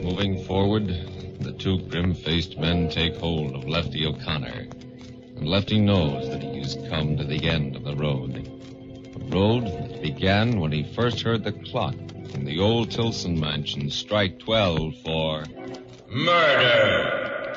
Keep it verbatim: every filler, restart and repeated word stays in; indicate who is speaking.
Speaker 1: Moving forward, the two grim-faced men take hold of Lefty O'Connor. And Lefty knows that he has come to the end of the road. A road that began when he first heard the clock in the old Tilson mansion strike twelve for murder.